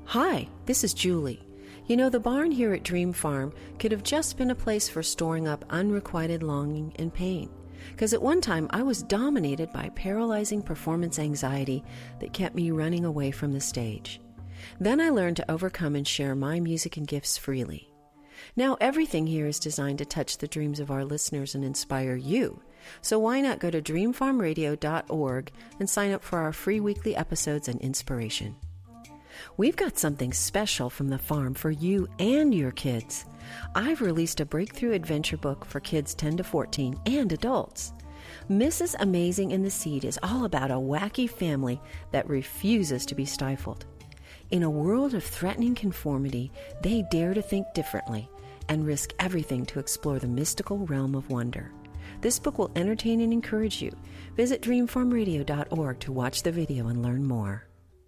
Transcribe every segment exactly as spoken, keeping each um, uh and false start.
Hi, this is Julie. You know, the barn here at Dream Farm could have just been a place for storing up unrequited longing and pain. Because at one time I was dominated by paralyzing performance anxiety that kept me running away from the stage. Then I learned to overcome and share my music and gifts freely. Now everything here is designed to touch the dreams of our listeners and inspire you. So why not go to dream farm radio dot org and sign up for our free weekly episodes and inspiration. We've got something special from the farm for you and your kids. I've released a breakthrough adventure book for kids ten to fourteen and adults. Missus Amazing and the Seed is all about a wacky family that refuses to be stifled. In a world of threatening conformity, they dare to think differently and risk everything to explore the mystical realm of wonder. This book will entertain and encourage you. Visit dream farm radio dot org to watch the video and learn more.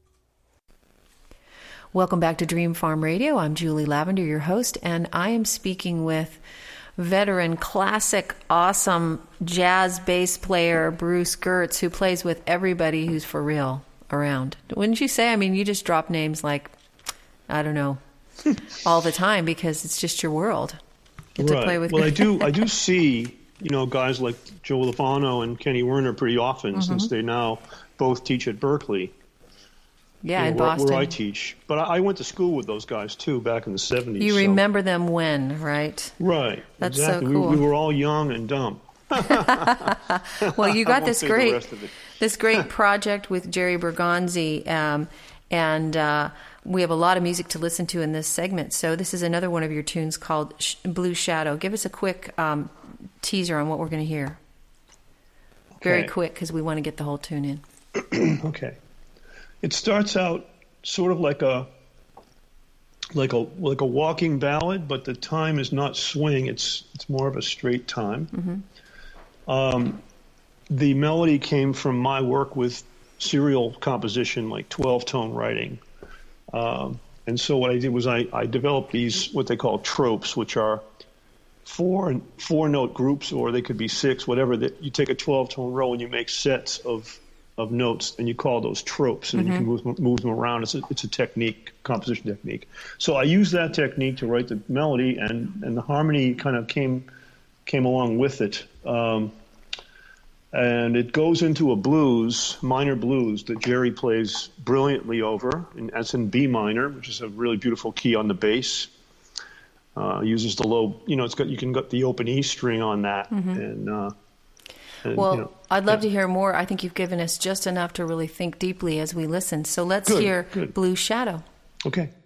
Welcome back to Dream Farm Radio. I'm Julie Lavender, your host, and I am speaking with veteran, classic, awesome jazz bass player Bruce Gertz, who plays with everybody who's for real around. Wouldn't you say? I mean, you just drop names like, I don't know, all the time because it's just your world. Get right. to play with well, I do. I do see, you know, guys like Joe Lovano and Kenny Werner pretty often, mm-hmm. since they now both teach at Berkeley. Yeah, you know, in where, Boston. where I teach. But I, I went to school with those guys, too, back in the seventies. You so. remember them when, right? Right. That's exactly. so cool. We, we were all young and dumb. Well, you got this great the this great project with Jerry Bergonzi, um, and uh, we have a lot of music to listen to in this segment. So this is another one of your tunes called Sh- Blue Shadow. Give us a quick um, teaser on what we're going to hear. Okay. Very quick, because we want to get the whole tune in. Okay. It starts out sort of like a like a like a walking ballad, but the time is not swing. It's it's more of a straight time. Mm-hmm. Um, the melody came from my work with serial composition, like twelve-tone writing. Um, and so what I did was I, I developed these what they call tropes, which are four four note groups, or they could be six, whatever. That you take a twelve-tone row and you make sets of of notes, and you call those tropes, and mm-hmm. you can move, move them around. It's a, it's a technique, composition technique. So I used that technique to write the melody, and, and the harmony kind of came came along with it. Um, and it goes into a blues, minor blues, that Jerry plays brilliantly over, and that's in B minor, which is a really beautiful key on the bass. Uh, uses the low, you know, it's got you can get the open E string on that, mm-hmm. and uh, And, well, you know, I'd love yeah. to hear more. I think you've given us just enough to really think deeply as we listen. So let's good, hear good. Blue Shadow. Okay.